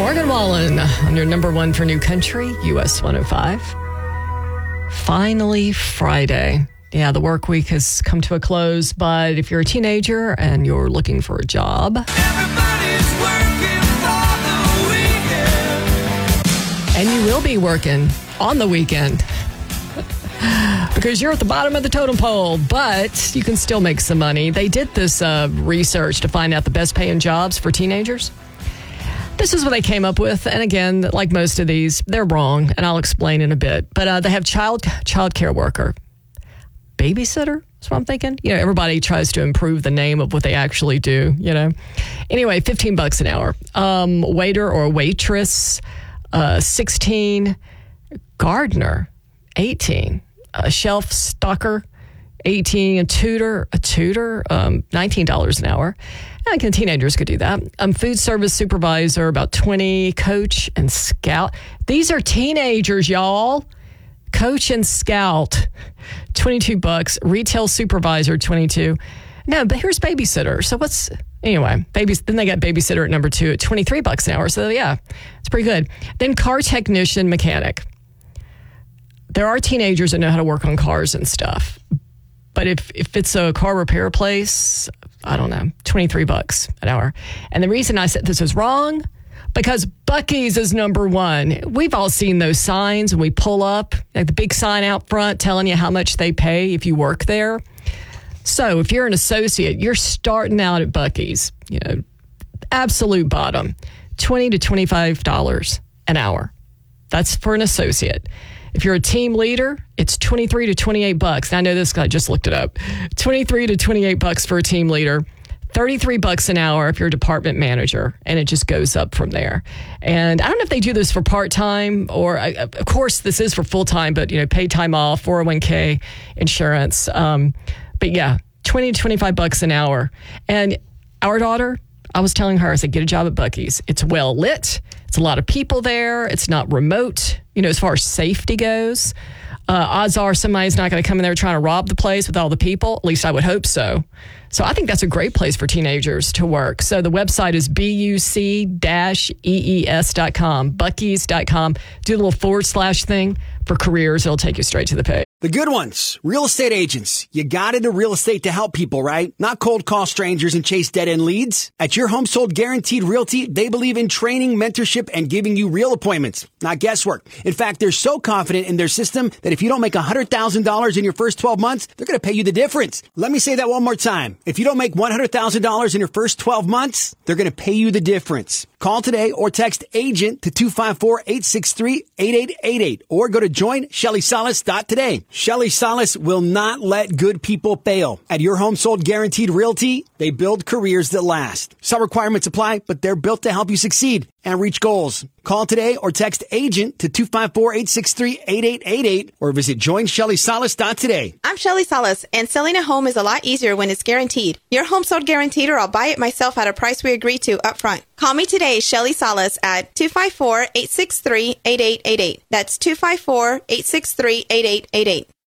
Morgan Wallen on your number one for New Country, US 105. Finally, Friday. Yeah, the work week has come to a close, but if you're a teenager and you're looking for a job, Everybody's working for the weekend. and you will be working on the weekend because you're at the bottom of the totem pole, but you can still make some money. They did this research to find out the best paying jobs for teenagers. This is what they came up with. And again, like most of these, they're wrong, and I'll explain in a bit. But they have child care worker, babysitter. That's what I'm thinking. You know, everybody tries to improve the name of what they actually do, you know. Anyway, $15 an hour. Waiter or waitress, 16. Gardener, 18. A shelf stocker, 18. A tutor, $19 an hour. And again, teenagers could do that. Food service supervisor, about 20. Coach and scout. These are teenagers, y'all. Coach and scout, $22. Retail supervisor, 22. No, but here's babysitter. So then they got babysitter at number 2 at $23 an hour. So yeah, it's pretty good. Then car technician, mechanic. There are teenagers that know how to work on cars and stuff. But if it's a car repair place, I don't know, $23 an hour. And the reason I said this was wrong, because Buc-ee's is number one. We've all seen those signs when we pull up, like the big sign out front telling you how much they pay if you work there. So if you're an associate, you're starting out at Buc-ee's, you know, absolute bottom, $20 to $25 an hour. That's for an associate. If you're a team leader, it's $23 to $28. And I know this guy just looked it up. $23 to $28 for a team leader. $33 an hour if you're a department manager, and it just goes up from there. And I don't know if they do this for part-time or, of course, this is for full-time, but, you know, paid time off, 401k, insurance. But yeah, $20 to $25 an hour. And our daughter, I was telling her, I said, get a job at Buc-ee's. It's well lit. It's a lot of people there. It's not remote, you know, as far as safety goes. Odds are somebody's not going to come in there trying to rob the place with all the people. At least I would hope so. So I think that's a great place for teenagers to work. So the website is buc-ees.com, buckies.com. Do the little / thing for careers. It'll take you straight to the page. The good ones, real estate agents. You got into real estate to help people, right? Not cold call strangers and chase dead-end leads. At Your Home Sold Guaranteed Realty, they believe in training, mentorship, and giving you real appointments, not guesswork. In fact, they're so confident in their system that if you don't make $100,000 in your first 12 months, they're going to pay you the difference. Let me say that one more time. If you don't make $100,000 in your first 12 months, they're going to pay you the difference. Call today or text AGENT to 254-863-8888 or go to joinShellySalas.today. Shelly Salas will not let good people fail. At Your Home Sold Guaranteed Realty, they build careers that last. Some requirements apply, but they're built to help you succeed and reach goals. Call today or text AGENT to 254-863-8888 or visit joinShellySalas.today. I'm Shelly Salas, and selling a home is a lot easier when it's guaranteed. Your home sold guaranteed, or I'll buy it myself at a price we agree to up front. Call me today, Shelly Salas, at 254-863-8888. That's 254-863-8888.